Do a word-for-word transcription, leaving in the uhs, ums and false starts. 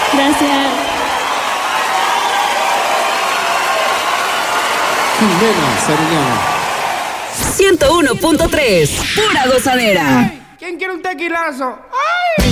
Gracias. Jimena Sariñana. ciento uno punto tres, pura gozadera. Ay, ¿quién quiere un tequilazo? ¡Ay!